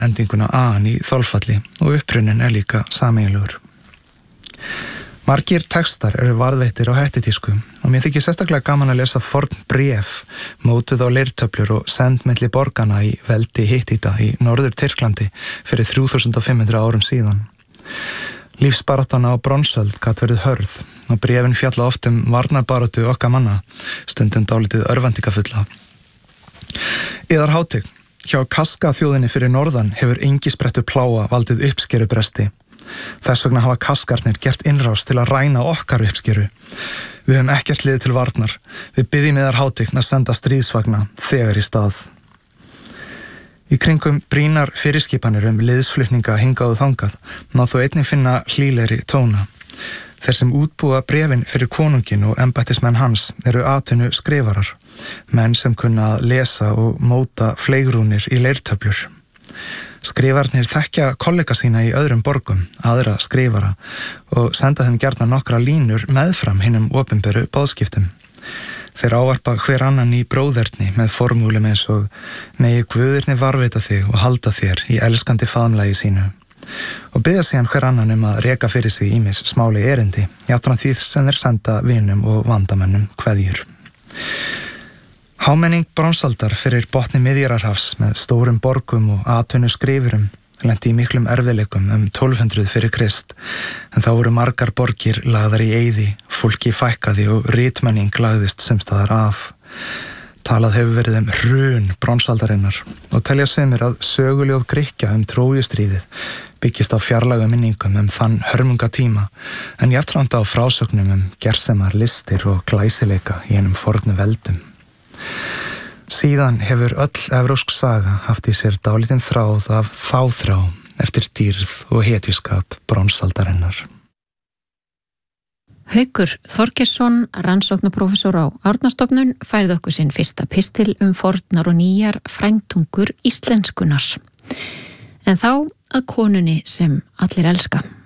endinguna an í þolfalli og upprunnin líka sameiginlegur. Margir textar eru varðveittir á hettitísku og mér þykir sérstaklega gaman að lesa forn bréf, mótuð á leirtöflur og send milli borgana í veldi Hittita í norður Tyrklandi fyrir 3500 árum síðan. Lífsbaráttan á bronsöld gat verið hörð og bréfin fjalla oft varnarbaráttu okkar manna, stundum dálítið örvæntingafulla. Yðar Hátign, hjá Kaska þjóðinni fyrir norðan hefur engisprettur plága valdið uppskerubresti. Þess vegna hafa kaskarnir gert innrás til að ræna okkar uppskeru. Við höfum ekkert liðið til varnar. Við biðjum Yðar Hátign að senda stríðsvagna þegar í stað. Í kringum brýnar fyrirskipanir liðsflutninga hingað og þangað má þó einnig finna hlýlegri tóna. Þeir sem útbúa bréfin fyrir konungin og embættismenn hans eru atvinnu skrifarar, menn sem kunna að lesa og móta fleigrúnir í leirtöflur. Skrifarnir þekkja kollega sína í öðrum borgum, aðra skrifara, og senda þeim gjarnan nokkra línur meðfram hinum opinberu boðskiptum. Þeir ávarpa hver annan í bróðerni með formúlum eins og megi Guðirni varveita þig og halda þér í elskandi faðmlagi sínu og biðja síðan hver annan að reka fyrir sig ýmis smáli erindi, jafnframt því sem þeir senda vinum og vandamönnum kveðjur. Hámenning bronsaldar fyrir botni Miðjarðarhafs með stórum borgum og atvinnu skrifurum lenti í miklum erfiðleikum 1200 fyrir Krist, en þá voru margar borgir lagðar í eyði, fólki fækkaði og ritmenning lagðist sumstaðar af. Talað hefur verið hrun bronsaldarinnar og telja sumir að söguljóð Grikkja Trójustríðið byggist á fjarlægum minningum þann hörmunga tíma, en jafnframt á frásögnum gersemar listir og glæsileika í einum fornu veldum. Síðan hefur öll evrópsk saga haft í sér dálítinn þráð af þáþrá eftir dýrð og hetjuskap bronsaldarinnar. Haukur Þorgeirsson, rannsóknaprófessor á Árnastofnun, færði okkur sinn fyrsta pistil fornar og nýjar frændtungur íslenskunar. En þá að konunni sem allir elska.